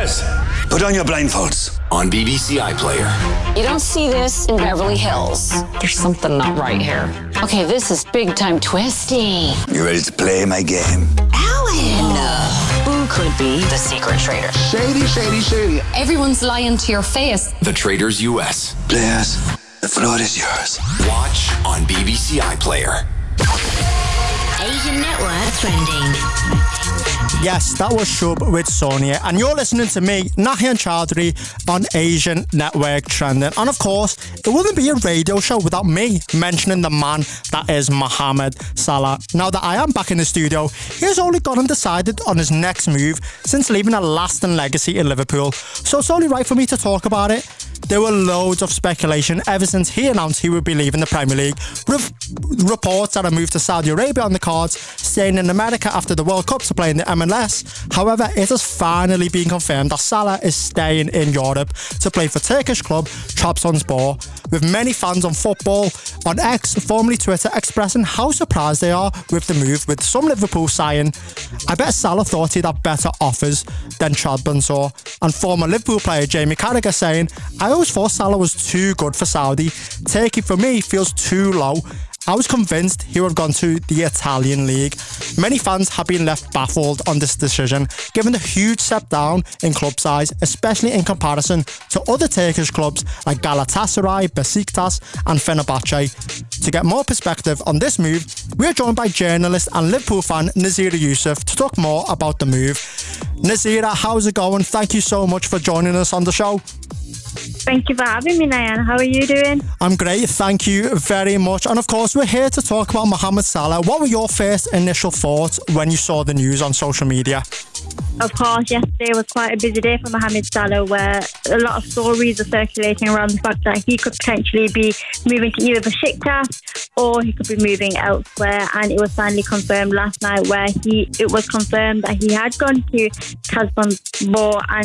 Players. Put on your blindfolds. On BBC iPlayer. You don't see this in Beverly Hills. There's something not right here. Okay, this is big time twisty. You ready to play my game? Alan! Who could be the secret traitor? Shady, shady, shady. Everyone's lying to your face. The Traitors US. Players, the floor is yours. Watch on BBC iPlayer. Asian Network Trending. Yes, that was Shub with Sonia, and you're listening to me, Nahian Chowdhury, on Asian Network Trending. And of course, it wouldn't be a radio show without me mentioning the man that is Mohamed Salah. Now that I am back in the studio, he has only gone undecided on his next move since leaving a lasting legacy in Liverpool, so it's only right for me to talk about it. There were loads of speculation ever since he announced he would be leaving the Premier League, with reports that a move to Saudi Arabia on the cards, staying in America after the World Cup to play in the MLS. However, it has finally been confirmed that Salah is staying in Europe to play for Turkish club Trabzonspor, with many fans on football on X, formerly Twitter, expressing how surprised they are with the move, with some Liverpool saying, "I bet Salah thought he'd have better offers than Trabzonspor," and former Liverpool player Jamie Carragher saying, "I always thought Salah was too good for Saudi. Turkey for me feels too low. I was convinced he would have gone to the Italian league." Many fans have been left baffled on this decision, given the huge step down in club size, especially in comparison to other Turkish clubs like Galatasaray, Besiktas and Fenerbahce. To get more perspective on this move, we are joined by journalist and Liverpool fan Nazira Yusuf to talk more about the move. Nazira, how's it going? Thank you so much for joining us on the show. Thank you for having me, Nayan. How are you doing? I'm great, thank you very much. And of course, we're here to talk about Mohamed Salah. What were your first initial thoughts when you saw the news on social media? Of course, yesterday was quite a busy day for Mohamed Salah, where a lot of stories are circulating around the fact that he could potentially be moving to either Besiktas or he could be moving elsewhere. And it was finally confirmed last night, where it was confirmed that he had gone to Trabzonspor, and